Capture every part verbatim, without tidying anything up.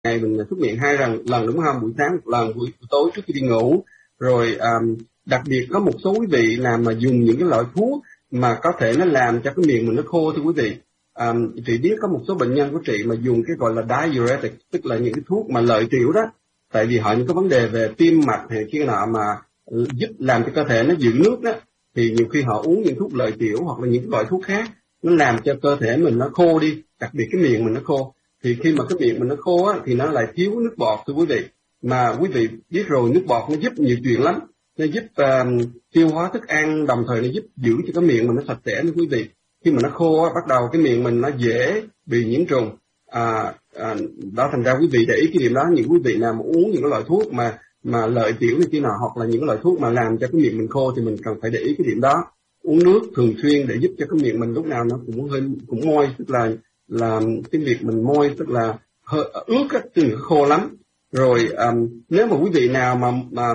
ngày mình súc miệng hai lần lần đúng không? Buổi sáng một lần, buổi tối trước khi đi ngủ. Rồi um, đặc biệt có một số quý vị nào mà dùng những cái loại thuốc mà có thể nó làm cho cái miệng mình nó khô thưa quý vị. Um, chị biết có một số bệnh nhân của chị mà dùng cái gọi là diuretic, tức là những cái thuốc mà lợi tiểu đó, tại vì họ những cái vấn đề về tim mạch hay kia nọ mà giúp làm cho cơ thể nó giữ nước đó, thì nhiều khi họ uống những thuốc lợi tiểu hoặc là những loại thuốc khác nó làm cho cơ thể mình nó khô đi, đặc biệt cái miệng mình nó khô. Thì khi mà cái miệng mình nó khô á, thì nó lại thiếu nước bọt thưa quý vị. Mà quý vị biết rồi, nước bọt nó giúp nhiều chuyện lắm, nó giúp uh, tiêu hóa thức ăn, đồng thời nó giúp giữ cho cái miệng mình nó sạch sẽ nữa quý vị. Khi mà nó khô á, bắt đầu cái miệng mình nó dễ bị nhiễm trùng. À, à, đó thành ra quý vị để ý cái điểm đó. Những quý vị nào mà uống những cái loại thuốc mà mà lợi tiểu này kia nào, hoặc là những cái loại thuốc mà làm cho cái miệng mình khô, thì mình cần phải để ý cái điểm đó. Uống nước thường xuyên để giúp cho cái miệng mình lúc nào nó cũng hơi cũng môi, tức là là cái việc mình môi tức là hơi ướt á, tức là khô lắm. Rồi um, nếu mà quý vị nào mà mà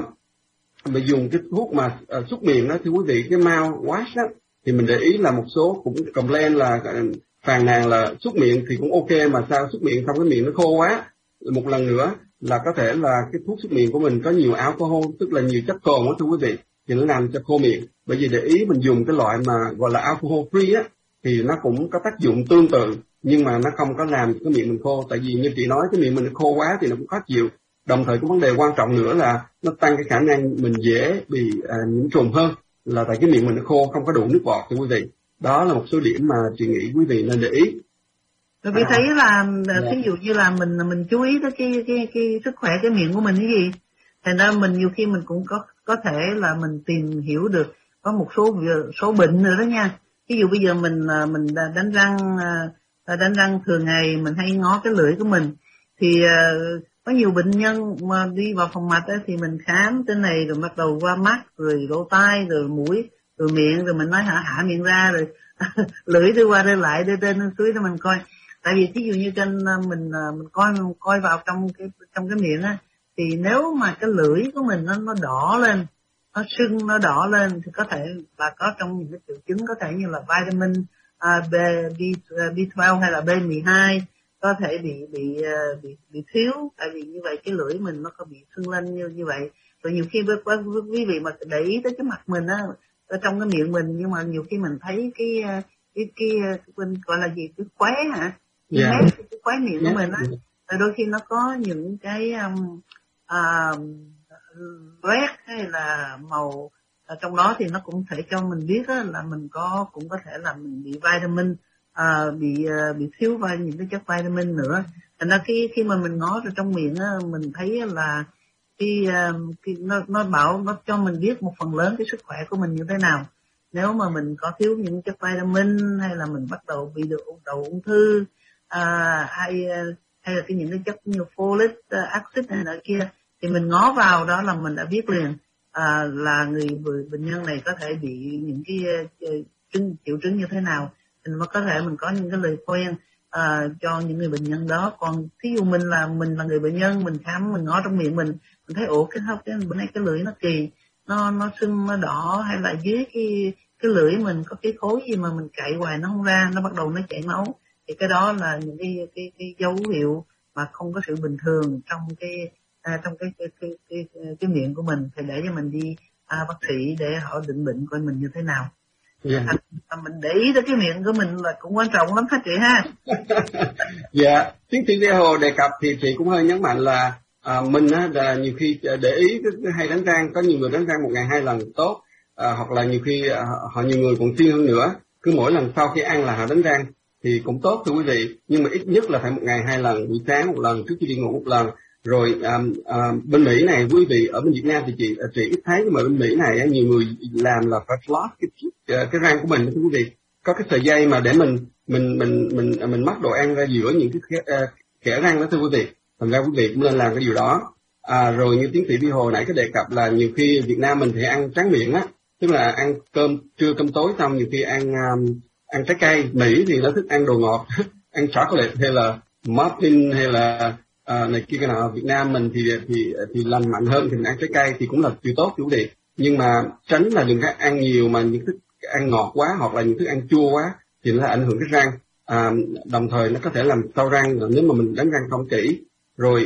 mà dùng cái thuốc mà uh, súc miệng đó thì quý vị cái mouthwash đó, thì mình để ý là một số cũng complain là phàn nàn là súc miệng thì cũng ok, mà sao súc miệng xong cái miệng nó khô quá. Một lần nữa là có thể là cái thuốc súc miệng của mình có nhiều alcohol, tức là nhiều chất cồn đó thưa quý vị, thì nó làm cho khô miệng. Bởi vì để ý mình dùng cái loại mà gọi là alcohol free á, thì nó cũng có tác dụng tương tự, nhưng mà nó không có làm cái miệng mình khô. Tại vì như chị nói, cái miệng mình khô quá thì nó cũng khó chịu. Đồng thời cái vấn đề quan trọng nữa là nó tăng cái khả năng mình dễ bị à, nhiễm trùng hơn, là tại cái miệng mình nó khô, không có đủ nước bọt thưa quý vị. Đó là một số điểm mà chị nghĩ quý vị nên để ý. Tôi à, thấy là ví dụ như là mình mình chú ý tới cái cái cái sức khỏe cái miệng của mình cái gì, thành ra mình nhiều khi mình cũng có có thể là mình tìm hiểu được có một số số bệnh nữa đó nha. Ví dụ bây giờ mình mình đánh răng đánh răng thường ngày mình hay ngó cái lưỡi của mình, thì có nhiều bệnh nhân mà đi vào phòng mạch ấy, thì mình khám trên này rồi bắt đầu qua mắt rồi lỗ tai rồi mũi rồi miệng, rồi mình nói hả hạ miệng ra rồi lưỡi đưa qua đưa lại đưa trên dưới để mình coi. Tại vì ví dụ như trên mình mình coi mình coi vào trong cái trong cái miệng á, thì nếu mà cái lưỡi của mình nó nó đỏ lên, nó sưng nó đỏ lên, thì có thể là có trong những cái triệu chứng có thể như là vitamin uh, B, B, B mười hai hay là B mười hai có thể bị bị bị bị thiếu. Tại vì như vậy cái lưỡi mình nó có bị sưng lên như như vậy. Rồi nhiều khi với, với, với quý vị mà để ý tới cái mặt mình á, ở trong cái miệng mình, nhưng mà nhiều khi mình thấy cái cái cái, cái gọi là gì, cái khóe hả, cái yeah. mép cái khóe miệng của mình á, rồi đôi khi nó có những cái um, uh, red hay là màu ở trong đó, thì nó cũng thể cho mình biết á, là mình có cũng có thể là mình bị vitamin uh, bị uh, bị thiếu vai những cái chất vitamin nữa. Thành ra khi khi mà mình ngó vào trong miệng á, mình thấy là cái, uh, cái nó nó bảo nó cho mình biết một phần lớn cái sức khỏe của mình như thế nào. Nếu mà mình có thiếu những chất vitamin, hay là mình bắt đầu bị được đầu ung thư, uh, hay hay là cái những cái chất như folic acid này nọ kia, thì mình ngó vào đó là mình đã biết liền à, là người bệnh nhân này có thể bị những cái chứng triệu chứng như thế nào, thì mới có thể mình có những cái lời khuyên à, cho những người bệnh nhân đó. Còn thí dụ mình là mình là người bệnh nhân, mình khám mình ngó trong miệng mình mình thấy ủa cái hốc cái bữa nay cái lưỡi nó kỳ, nó nó sưng nó đỏ, hay là dưới cái cái lưỡi mình có cái khối gì mà mình cạy hoài nó không ra, nó bắt đầu nó chảy máu, thì cái đó là những cái cái cái dấu hiệu mà không có sự bình thường trong cái à, trong cái cái, cái cái cái cái miệng của mình, thì để cho mình đi à, bác sĩ để họ định bệnh coi mình như thế nào. Yeah. À, mình để ý tới cái miệng của mình là cũng quan trọng lắm hả chị ha? Dạ, yeah. Tiến sĩ Lê Hồ đề cập thì chị cũng hơi nhấn mạnh là à, mình á là nhiều khi để ý hay đánh răng, có nhiều người đánh răng một ngày hai lần tốt, à, hoặc là nhiều khi à, họ nhiều người còn siêng hơn nữa, cứ mỗi lần sau khi ăn là họ đánh răng thì cũng tốt thưa quý vị, nhưng mà ít nhất là phải một ngày hai lần, buổi sáng một lần, trước khi đi ngủ một lần. Rồi um, uh, bên Mỹ này quý vị, ở bên Việt Nam thì chị chị ít thấy, nhưng mà bên Mỹ này nhiều người làm là phải floss cái cái răng của mình thưa quý vị, có cái sợi dây mà để mình mình mình mình mình, mình mắc đồ ăn ra giữa những cái uh, kẽ răng đó thưa quý vị. Thành ra quý vị cũng nên làm cái điều đó. À, rồi như tiến sĩ Vi Hồ nãy có đề cập là nhiều khi Việt Nam mình thì ăn tráng miệng á, tức là ăn cơm trưa cơm tối xong nhiều khi ăn um, ăn trái cây. Mỹ thì nó thích ăn đồ ngọt ăn chocolate hay là muffin hay là À, này kia cái nào. Việt Nam mình thì thì thì lành mạnh hơn thì mình ăn trái cây thì cũng là điều tốt quý vị, nhưng mà tránh là đừng có ăn nhiều mà những thức ăn ngọt quá hoặc là những thức ăn chua quá thì nó là ảnh hưởng cái răng. À, đồng thời nó có thể làm sâu răng nếu mà mình đánh răng không kỹ. rồi